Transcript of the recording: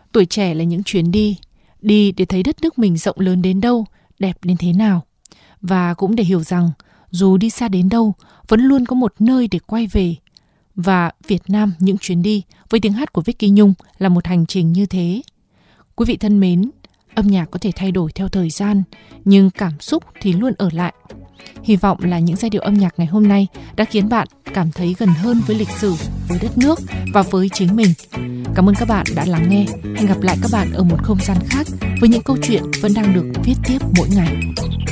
Tuổi trẻ là những chuyến đi, đi để thấy đất nước mình rộng lớn đến đâu, đẹp đến thế nào. Và cũng để hiểu rằng, dù đi xa đến đâu, vẫn luôn có một nơi để quay về. Và Việt Nam những chuyến đi với tiếng hát của Vicky Nhung là một hành trình như thế. Quý vị thân mến, âm nhạc có thể thay đổi theo thời gian, nhưng cảm xúc thì luôn ở lại. Hy vọng là những giai điệu âm nhạc ngày hôm nay đã khiến bạn cảm thấy gần hơn với lịch sử, với đất nước và với chính mình. Cảm ơn các bạn đã lắng nghe. Hẹn gặp lại các bạn ở một không gian khác với những câu chuyện vẫn đang được viết tiếp mỗi ngày.